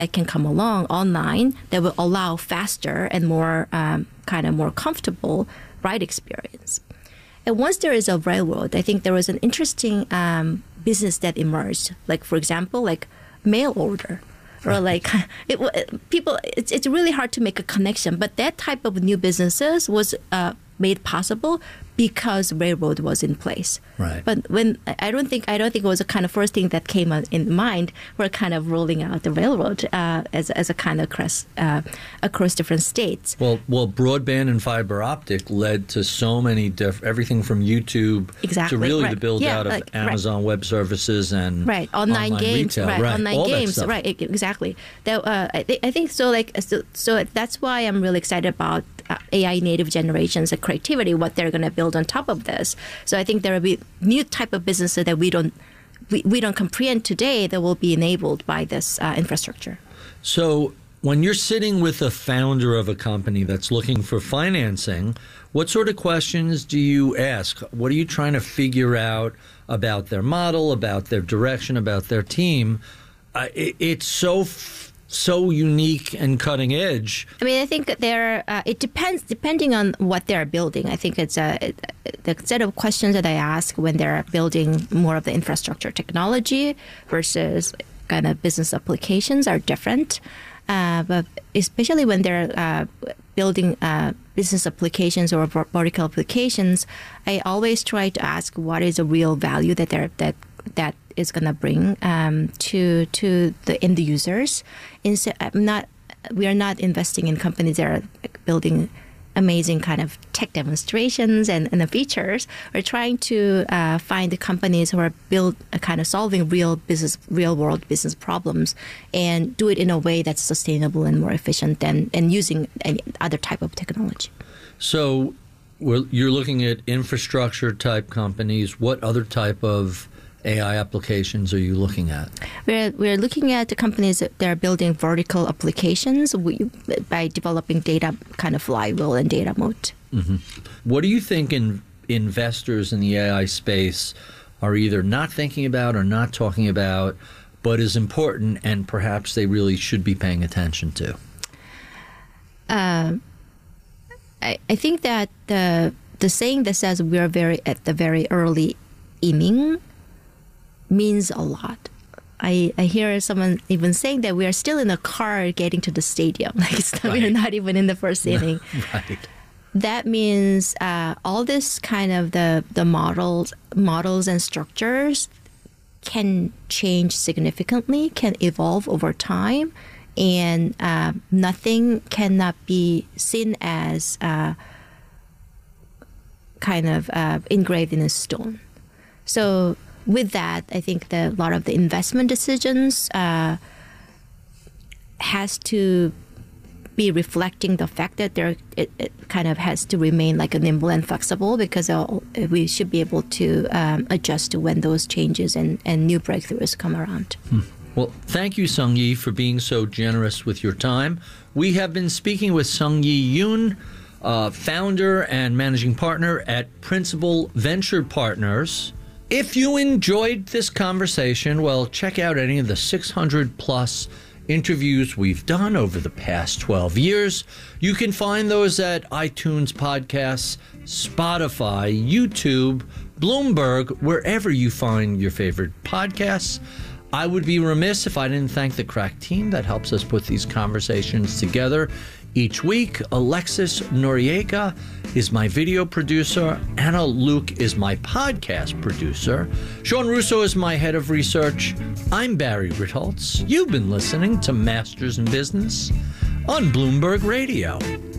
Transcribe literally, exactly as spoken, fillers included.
that can come along online that will allow faster and more um, kind of more comfortable ride experience. And once there is a railroad, I think there was an interesting um, business that emerged. Like, for example, like mail order. Or like it, people, it's, it's really hard to make a connection. But that type of new businesses was uh, made possible because railroad was in place. Right. But when I don't think I don't think it was the kind of first thing that came in mind. We're kind of rolling out the railroad uh, as as a kind of across uh, across different states. Well, well, broadband and fiber optic led to so many different everything from YouTube exactly, to really right. the build yeah, out of like, Amazon right. Web Services and right online, online games, retail, right, right. online All games, that stuff. right, exactly. That uh, I, th- I think so. Like so, so that's why I'm really excited about uh, A I native generations and creativity. What they're going to build on top of this. So I think there will be new type of businesses that we don't we, we don't comprehend today that will be enabled by this uh, infrastructure. So when you're sitting with a founder of a company that's looking for financing, what sort of questions do you ask? What are you trying to figure out about their model, about their direction, about their team? Uh, it, it's so f- so unique and cutting edge. I mean, I think there. Uh, it depends depending on what they're building. I think it's a it, the set of questions that I ask when they're building more of the infrastructure technology versus kind of business applications are different. Uh, but especially when they're uh, building uh, business applications or vertical applications, I always try to ask what is the real value that they're that that is going to bring um, to to the end users. Instead, I'm not. We are not investing in companies that are building amazing kind of tech demonstrations and, and the features. We're trying to uh, find the companies who are build a kind of solving real business, real world business problems, and do it in a way that's sustainable and more efficient than and using any other type of technology. So, we're, you're looking at infrastructure type companies. What other type of A I applications are you looking at? We're we're looking at the companies that are building vertical applications we, by developing data kind of flywheel and data moat. Mm-hmm. What do you think in, investors in the A I space are either not thinking about or not talking about, but is important and perhaps they really should be paying attention to? Uh, I I think that the the saying that says we are very at the very early inning means a lot. I, I hear someone even saying that we are still in a car getting to the stadium. Like it's not, right. We're not even in the first inning. Right. That means uh, all this kind of the the models models and structures can change significantly, can evolve over time, and uh, nothing cannot be seen as uh, kind of uh, engraved in a stone. So with that, I think that a lot of the investment decisions uh, has to be reflecting the fact that there it, it kind of has to remain like a nimble and flexible, because we should be able to um, adjust to when those changes and, and new breakthroughs come around. Hmm. Well, thank you, Sung-Yi, for being so generous with your time. We have been speaking with Sung-Yi Yoon, uh, founder and managing partner at Principal Venture Partners. If you enjoyed this conversation, well, check out any of the six hundred plus interviews we've done over the past twelve years. You can find those at iTunes Podcasts, Spotify, YouTube, Bloomberg, wherever you find your favorite podcasts. I would be remiss if I didn't thank the Crack team that helps us put these conversations together each week. Alexis Noriega is my video producer. Anna Luke is my podcast producer. Sean Russo is my head of research. I'm Barry Ritholtz. You've been listening to Masters in Business on Bloomberg Radio.